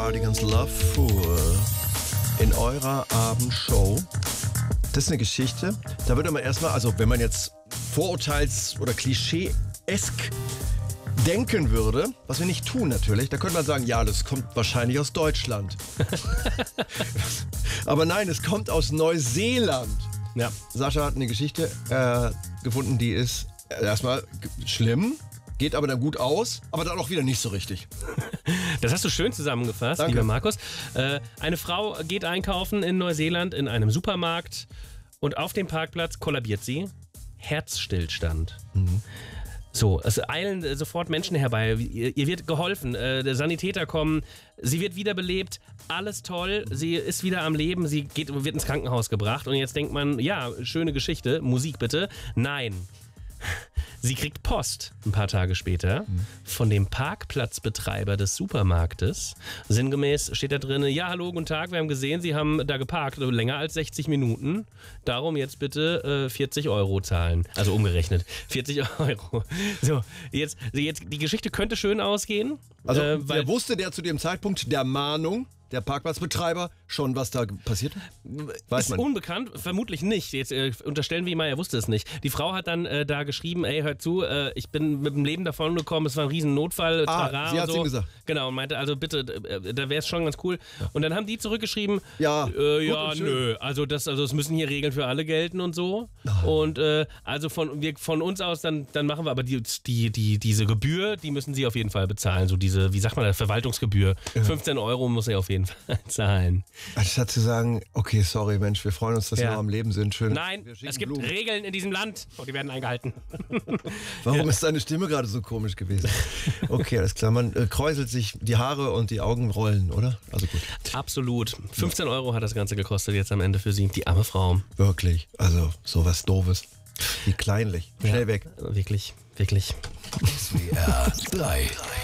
Cardigans Love Fool in eurer Abendshow. Das ist eine Geschichte, da würde man erstmal, also wenn man jetzt vorurteils- oder klischee-esk denken würde, was wir nicht tun natürlich, da könnte man sagen, ja, das kommt wahrscheinlich aus Deutschland. Aber nein, es kommt aus Neuseeland. Ja. Sascha hat eine Geschichte gefunden, die ist erstmal schlimm, geht aber dann gut aus, aber dann auch wieder nicht so richtig. Das hast du schön zusammengefasst, Danke. lieber Markus. Eine Frau geht einkaufen in Neuseeland in einem Supermarkt und auf dem Parkplatz kollabiert sie. Herzstillstand. So, es eilen sofort Menschen herbei. Ihr wird geholfen. Der Sanitäter kommen. Sie wird wiederbelebt. Alles toll. Sie ist wieder am Leben. Sie wird ins Krankenhaus gebracht. Und jetzt denkt man, ja, schöne Geschichte. Musik bitte. Nein. Sie kriegt Post ein paar Tage später von dem Parkplatzbetreiber des Supermarktes. Sinngemäß steht da drin, ja, hallo, guten Tag, wir haben gesehen, Sie haben da geparkt, länger als 60 Minuten. Darum jetzt bitte 40 Euro zahlen. Also umgerechnet, 40 Euro. So, jetzt die Geschichte könnte schön ausgehen. Also weil wusste der zu dem Zeitpunkt der Mahnung, der Parkplatzbetreiber, schon, was da passiert? Weiß ist man. unbekannt, vermutlich nicht. Jetzt unterstellen wir ihm mal, er wusste es nicht. Die Frau hat dann da geschrieben, ey, hört zu, ich bin mit dem Leben davon gekommen, es war ein riesen Notfall, sie hat es ihm gesagt. Genau, und meinte, also bitte, da wäre es schon ganz cool. Ja. Und dann haben die zurückgeschrieben, ja, ja, nö, also es müssen hier Regeln für alle gelten und so. Und also von uns aus, dann machen wir aber diese Gebühr, die müssen sie auf jeden Fall bezahlen. So diese, wie sagt man das, Verwaltungsgebühr. Ja. 15 Euro muss er auf jeden Fall zahlen. Anstatt zu sagen, okay, sorry Mensch, wir freuen uns, dass wir noch am Leben sind. Schön. Nein, es gibt Regeln in diesem Land und die werden eingehalten. Warum ist deine Stimme gerade so komisch gewesen? Okay, alles klar, man kräuselt sich die Haare und die Augen rollen, oder? Also gut. Absolut. 15 Euro hat das Ganze gekostet jetzt am Ende für sie, die arme Frau. Wirklich, also sowas Doofes. Wie kleinlich. Schnell weg. Wirklich, wirklich. SWR 3